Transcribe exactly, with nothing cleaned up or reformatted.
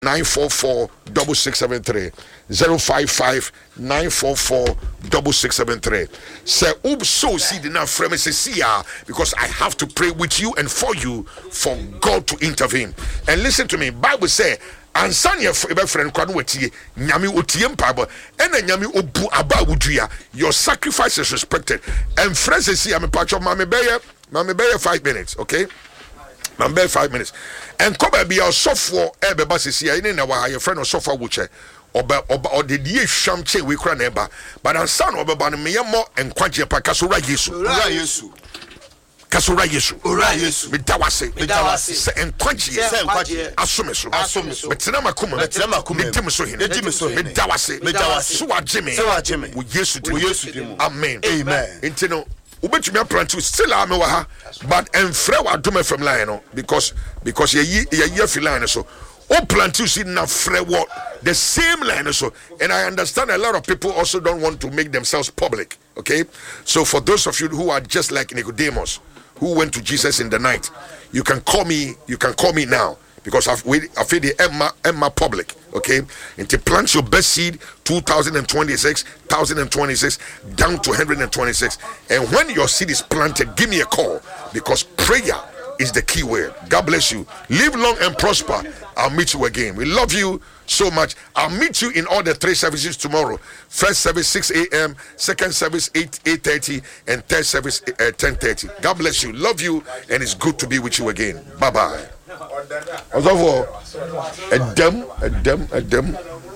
nine four four double six seven three zero five five nine four four double six seven three. Say ub so seed in our see because I have to pray with you and for you for God to intervene. And listen to me, Bible say ansanya ebe friend kwanu wetie nyame otie mpabo ena nyame obu aba wudua. Your sacrifice is respected. And friends see am patch of mame beye mame beye five minutes, okay? Mame five minutes. And come be your software ebe basisi ya ine na wa your friend or software wuche oba oba odedie hwamche we kra na eba but ansan obeba no meyemo enkwaje pa kasora Yesu ora Yesu kasora Yesu ora Yesu medawase medawase se enkwaje se enkwaje asomeso asomeso betena makoma betena makoma medim so hene medim so hene medawase medawase so wageme so wageme wo Yesu wo Yesu dim amen amen intino ubetumi aprantu still am wa ha but enfre wa dome from line no because because ye ye ye fi line so o plantu see na fre what the same line so. And I understand a lot of people also don't want to make themselves public, okay? So for those of you who are just like Nicodemus who went to Jesus in the night, you can call me you can call me now because I've I feel the Emma Emma public, okay? And to plant your best seed two thousand twenty-six down to one hundred twenty-six, and when your seed is planted, give me a call because prayer is the key word. God bless you. Live long and prosper. I'll meet you again. We love you so much. I'll meet you in all the three services tomorrow. First service six a.m., second service eight eight thirty, and third service uh, ten thirty. God bless you. Love you, and it's good to be with you again. Bye bye. Adam, Adam, Adam.